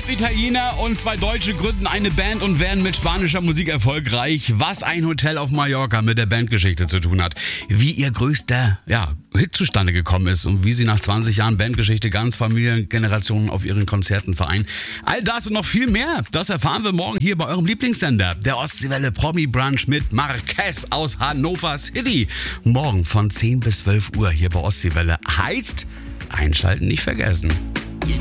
Italiener und 2 Deutsche gründen eine Band und werden mit spanischer Musik erfolgreich. Was ein Hotel auf Mallorca mit der Bandgeschichte zu tun hat. Wie ihr größter Hit zustande gekommen ist und wie sie nach 20 Jahren Bandgeschichte ganz Familiengenerationen auf ihren Konzerten vereinen. All das und noch viel mehr, das erfahren wir morgen hier bei eurem Lieblingssender, der Ostseewelle Promi Brunch mit Marquez aus Hannover City. Morgen von 10 bis 12 Uhr hier bei Ostseewelle. Heißt, einschalten nicht vergessen.